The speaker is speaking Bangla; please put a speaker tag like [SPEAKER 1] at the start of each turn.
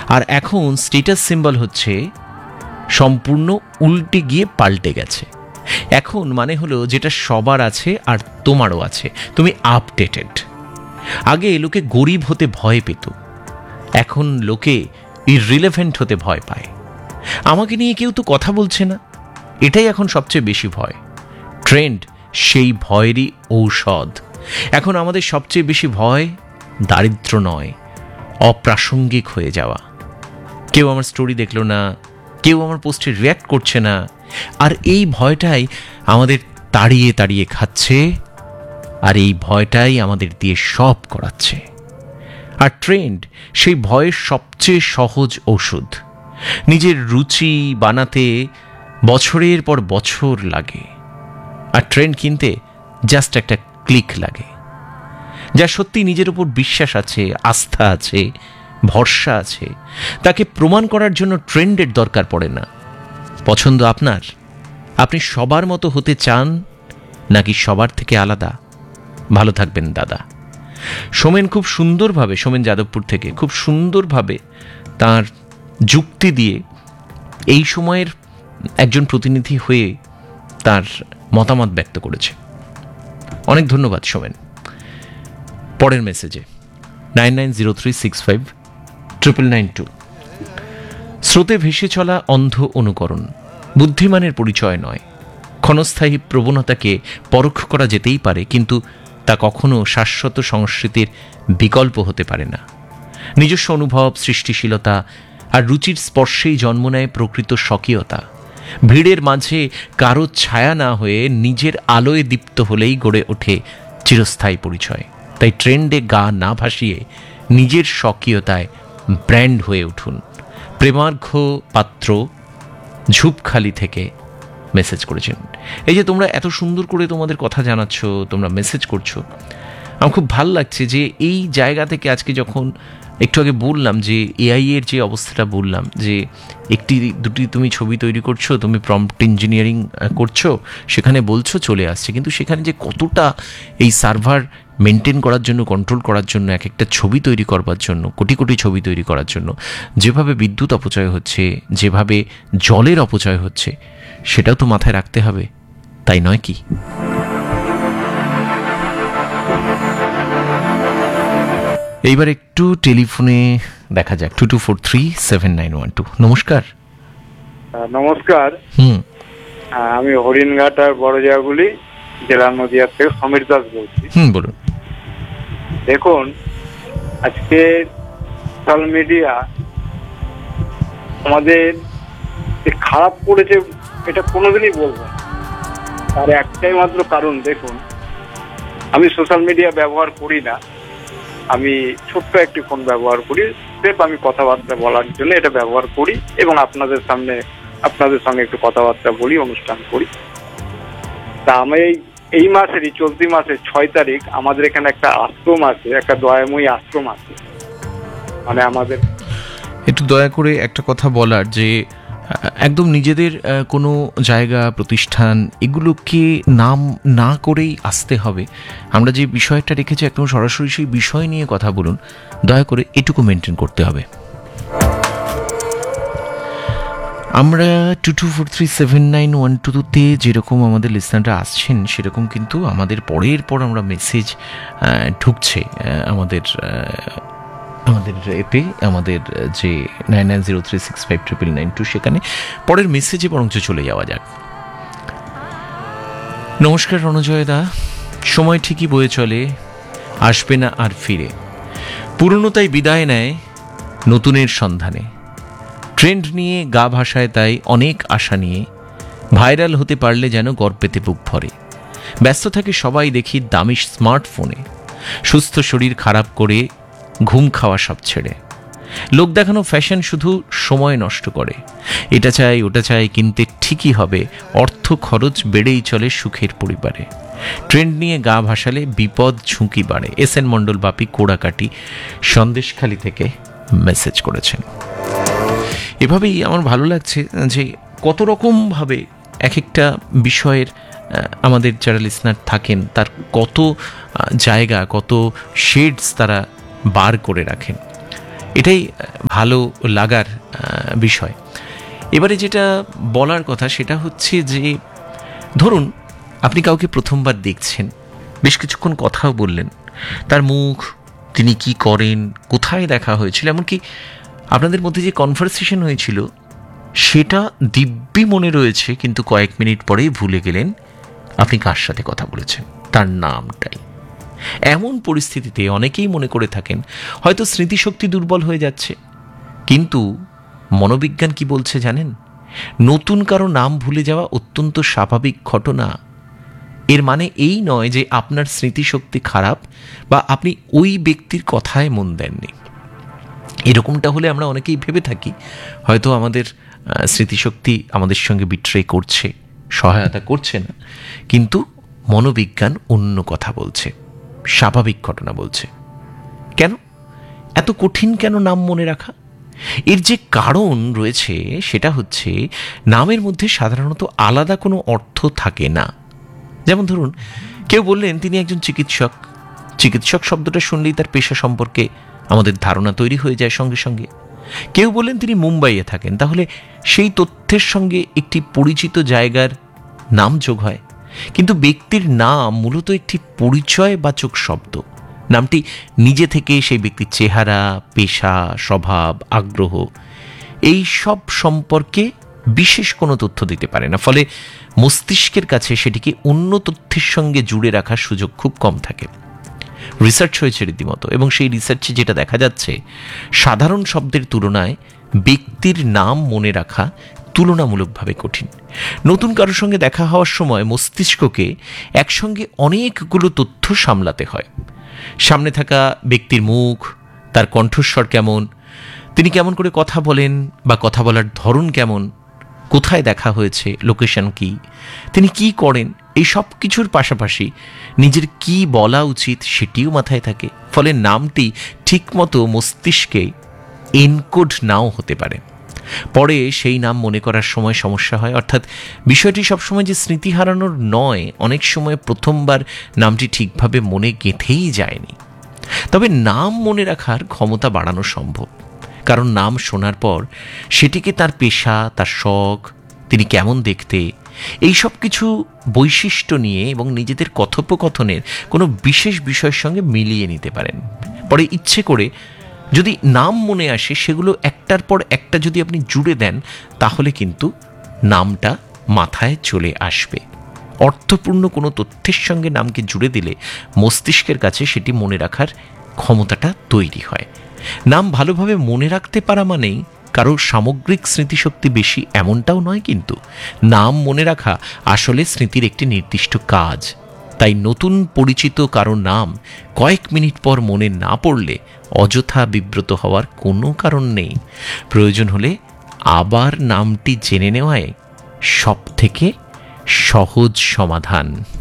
[SPEAKER 1] আর এখন স্ট্যাটাস সিম্বল হচ্ছে সম্পূর্ণ উল্টে গিয়ে পাল্টে গেছে। এখন মানে হলো যেটা সবার আছে আর তোমারও আছে, তুমি আপডেটেড। আগে লোকে গরিব হতে ভয় পেত, এখন লোকে ইররিলেভেন্ট হতে ভয় পায়। আমাকে নিয়ে কেউ তো কথা বলছে না, এটাই এখন সবচেয়ে বেশি ভয়। ট্রেন্ড সেই ভয়েরই ঔষধ। এখন আমাদের সবচেয়ে বেশি ভয় দারিদ্র নয়, অপ্রাসঙ্গিক হয়ে যাওয়া। কেউ আমার স্টোরি দেখলো না, কেউ আমার পোস্টে রিয়্যাক্ট করছে না, আর এই ভয়টাই আমাদের তাড়িয়ে তাড়িয়ে খাচ্ছে, আর এই ভয়টাই আমাদের দিয়ে সব করাচ্ছে। আর ট্রেন্ড সেই ভয়ের সবচেয়ে সহজ ওষুধ। নিজের রুচি বানাতে বছরের পর বছর লাগে, আর ট্রেন্ড কিনতে জাস্ট একটা ক্লিক লাগে। যা সত্যি নিজের উপর বিশ্বাস আছে, আস্থা আছে, ভরসা আছে, তাকে প্রমাণ করার জন্য ট্রেন্ডের দরকার পড়ে না। পছন্দ আপনার। আপনি সবার মতো হতে চান নাকি সবার থেকে আলাদা? ভালো থাকবেন দাদা। সোমেন খুব সুন্দরভাবে, সোমেন যাদবপুর থেকে খুব সুন্দরভাবে তার যুক্তি দিয়ে এই সময়ের একজন প্রতিনিধি হয়ে তার মতামত ব্যক্ত করেছে। অনেক ধন্যবাদ সোমেন। পরের মেসেজে 9903659992। স্রোতে ভেসে চলা অন্ধ অনুকরণ বুদ্ধিমানের পরিচয় নয়। ক্ষণস্থায়ী প্রবণতাকে পরখ করা যেতেই পারে, কিন্তু তা কখনো শাশ্বত সংস্কৃতির বিকল্প হতে পারে না। নিজস্ব অনুভব, সৃষ্টিশীলতা আর রুচির স্পর্শেই জন্ম নেয় প্রকৃত স্বকীয়তা। ভিড়ের মাঝে কারো ছায়া না হয়ে নিজের আলোয় দীপ্ত হলেই গড়ে ওঠে চিরস্থায়ী পরিচয়। তাই ট্রেন্ডে গা না ভাসিয়ে নিজের স্বকীয়তায় ব্র্যান্ড হয়ে উঠুন। প্রেমার্ঘ পাত্র ঝুপখালি থেকে মেসেজ করেছেন। এই যে তোমরা এত সুন্দর করে তোমাদের কথা জানাচ্ছ, তোমরা মেসেজ করছো, আমার খুব ভালো লাগছে যে এই জায়গা থেকে আজকে যখন একটু আগে বললাম যে এআই এর যে অবস্থাটা বললাম, যে একটি দুটি তুমি ছবি তৈরি করছো, তুমি প্রম্পট ইঞ্জিনিয়ারিং করছো, সেখানে বলছো চলে আসছে, কিন্তু সেখানে যে কতটা এই সার্ভার মেনটেন করার জন্য, কন্ট্রোল করার জন্য, এক একটা ছবি তৈরি করবার জন্য, কোটি কোটি ছবি তৈরি করার জন্য যেভাবে বিদ্যুৎ অপচয় হচ্ছে, যেভাবে জলের অপচয় হচ্ছে, সেটাও তো মাথায় রাখতে হবে, তাই নয় কি? এইবার একটু টেলিফোনে দেখা যাক। 22437912। নমস্কার।
[SPEAKER 2] নমস্কার। আমি হরিণঘাট আর বড়জাগুলি জেলা নদিয়া থেকে সমীর দাস বলছি।
[SPEAKER 1] বলুন।
[SPEAKER 2] দেখুন, আজকে সোশ্যাল মিডিয়া আমাদের খারাপ করেছে এটা কোনোদিনই বলবো না। তার একটাই মাত্র কারণ, দেখুন আমি সোশ্যাল মিডিয়া ব্যবহার করি না, আমি ছোট্ট একটি ফোন ব্যবহার করি, স্রেফ আমি কথাবার্তা বলার জন্য এটা ব্যবহার করি এবং আপনাদের সামনে আপনাদের সঙ্গে একটু কথাবার্তা বলি, অনুষ্ঠান করি। তা আমি এই মাসেরই চলতি মাসের 6 তারিখ আমাদের এখানে একটা আশ্রম আছে, একটা দয়াময়ী আশ্রম আছে। মানে আমাদের
[SPEAKER 1] একটু দয়া করে একটা কথা বলার, যে একদম নিজেদের কোনো জায়গা, প্রতিষ্ঠান, এগুলোকে নাম না করেই আসতে হবে। আমরা যে বিষয়টা রেখেছি একদম সরাসরি সেই বিষয় নিয়ে কথা বলুন, দয়া করে এটুকু মেনটেন করতে হবে। আমরা 22437912-তে যেরকম আমাদের লিসনাররা আসছেন, সেরকম কিন্তু আমাদের পরের পর আমরা মেসেজ ঢুকছে আমাদের এপে, আমাদের যে 9903659992, সেখানে পরের মেসেজে বরঞ্চ চলে যাওয়া যাক। নমস্কার রণজয় দা। সময় ঠিকই বয়ে চলে, আসবে না আর ফিরে। পুরনোতাই বিদায় নেয় নতুনের সন্ধানে। ট্রেন্ড নিয়ে গা ভাসায় তাই অনেক আশা নিয়ে, ভাইরাল হতে পারলে যেন গর্বেতে বুক ভরে। ব্যস্ত থাকে সবাই দেখি দামি স্মার্টফোনে, সুস্থ শরীর খারাপ করে ঘুম খাওয়া সব ছেড়ে। লোক দেখানো ফ্যাশন শুধু সময় নষ্ট করে। এটা চাই ওটা চাই কিনতে ঠিকই হবে, অর্থ খরচ বেড়েই চলে সুখের পরিবারে। ট্রেন্ড নিয়ে গা ভাসালে বিপদ ঝুঁকি বাড়ে। এস এন মণ্ডল বাপি কোড়াকাটি সন্দেশখালি থেকে মেসেজ করেছেন। এভাবেই আমার ভালো লাগছে যে কত রকমভাবে এক একটা বিষয়ের আমাদের যারা লিসনার থাকেন তার কত জায়গা, কত শেডস তারা বার করে রাখেন। এটাই ভালো লাগার বিষয়। এবারে যেটা বলার কথা সেটা হচ্ছে যে ধরুন আপনি কাউকে প্রথমবার দেখছেন, বেশ কিছুক্ষণ কথাও বললেন, তার মুখ, তিনি কি করেন, কোথায় দেখা হয়েছিল, এমনকি আপনাদের মধ্যে যে কনভারসেশন হয়েছিল সেটা দিব্যি মনে রয়েছে, কিন্তু কয়েক মিনিট পরেই ভুলে গেলেন আপনি কার সাথে কথা বলেছেন, তার নামটাই। এমন পরিস্থিতিতে অনেকেই মনে করে থাকেন হয়তো স্মৃতিশক্তি দুর্বল হয়ে যাচ্ছে, কিন্তু মনোবিজ্ঞান কি বলছে জানেন? নতুন কারো নাম ভুলে যাওয়া অত্যন্ত স্বাভাবিক ঘটনা। এর মানে এই নয় যে আপনার স্মৃতিশক্তি খারাপ বা আপনি ওই ব্যক্তির কথায় মন দেননি। এরকমটা হলে আমরা অনেকেই ভেবে থাকি হয়তো আমাদের স্মৃতিশক্তি আমাদের সঙ্গে বিট্রে করছে, সহায়তা করছে না, কিন্তু মনোবিজ্ঞান অন্য কথা বলছে, স্বাভাবিক ঘটনা বলছে। কেন এত কঠিন কেন নাম মনে রাখা? এর যে কারণ রয়েছে সেটা হচ্ছে নামের মধ্যে সাধারণত আলাদা কোনো অর্থ থাকে না। যেমন ধরুন কেউ বললেন তিনি একজন চিকিৎসক, চিকিৎসক শব্দটা শুনলেই তার পেশা সম্পর্কে আমাদের ধারণা তৈরি হয়ে যায় সঙ্গে সঙ্গে। কেউ বললেন তিনি মুম্বাইয়ে থাকেন, তাহলে সেই তথ্যের সঙ্গে একটি পরিচিত জায়গার নাম যোগ হয়। কিন্তু ব্যক্তির নাম মূলত একটি পরিচয়বাচক শব্দ। নামটি নিজে থেকে সেই ব্যক্তির চেহারা, পেশা, স্বভাব, আগ্রহ এই সব সম্পর্কে বিশেষ কোনো তথ্য দিতে পারে না, ফলে মস্তিষ্কের কাছে সেটিকে অন্য তথ্যের সঙ্গে জুড়ে রাখার সুযোগ খুব কম থাকে। রিসার্চ হয়েছে রীতিমতো, এবং সেই রিসার্চে যেটা দেখা যাচ্ছে সাধারণ শব্দের তুলনায় ব্যক্তির নাম মনে রাখা তুলনামূলকভাবে কঠিন। নতুন কারোর সঙ্গে দেখা হওয়ার সময় মস্তিষ্ককে একসঙ্গে অনেকগুলো তথ্য সামলাতে হয়। সামনে থাকা ব্যক্তির মুখ, তার কণ্ঠস্বর কেমন, তিনি কেমন করে কথা বলেন বা কথা বলার ধরন কেমন, কোথায় দেখা হয়েছে, লোকেশন কি, তিনি কি করেন, এই সব কিছুর পাশাপাশি নিজের কি বলা উচিত সেটিও মাথায় থাকে। ফলে নামটি ঠিকমতো মস্তিষ্কে এনকোড নাও হতে পারে। পরে সেই নাম মনে করার সময় সমস্যা হয়। অর্থাৎ বিষয়টি সবসময় যে স্মৃতি হারানোর নয়, অনেক সময় প্রথমবার নামটি ঠিকভাবে মনে গেঁথেই যায়নি। তবে নাম মনে রাখার ক্ষমতা বাড়ানো সম্ভব, কারণ নাম শোনার পর সেটিকে তার পেশা, তার শখ, তিনি কেমন দেখতে, এই সব কিছু বৈশিষ্ট্য নিয়ে এবং নিজেদের কথোপকথনের কোনো বিশেষ বিষয়ের সঙ্গে মিলিয়ে নিতে পারেন। পরে ইচ্ছে করে যদি নাম মনে আসে সেগুলো একটার পর একটা যদি আপনি জুড়ে দেন, তাহলে কিন্তু নামটা মাথায় চলে আসবে। অর্থপূর্ণ কোনো তথ্যের সঙ্গে নামকে জুড়ে দিলে মস্তিষ্কের কাছে সেটি মনে রাখার ক্ষমতাটা তৈরি হয়। নাম ভালোভাবে মনে রাখতে পারা মানেই কারো সামগ্রিক স্মৃতিশক্তি বেশি এমনটাও নয়, কিন্তু নাম মনে রাখা আসলে স্মৃতির একটি নির্দিষ্ট কাজ। তাই নতুন পরিচিত কারো নাম কয়েক মিনিট পর মনে না পড়লে অযথা বিব্রত হওয়ার কোনো কারণ নেই। প্রয়োজন হলে আবার নামটি জেনে নেওয়ায় সব থেকে সহজ সমাধান।